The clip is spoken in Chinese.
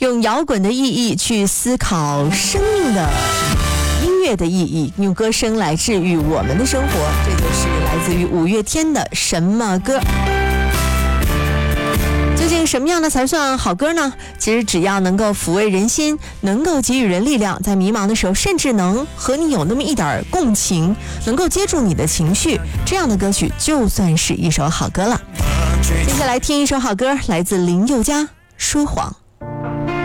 用摇滚的意义去思考生命的音乐的意义，用歌声来治愈我们的生活，这就是来自于五月天的什么歌。究竟什么样的才算好歌呢？其实只要能够抚慰人心，能够给予人力量，在迷茫的时候甚至能和你有那么一点共情，能够接住你的情绪，这样的歌曲就算是一首好歌了。接下来听一首好歌，来自林宥嘉，说谎。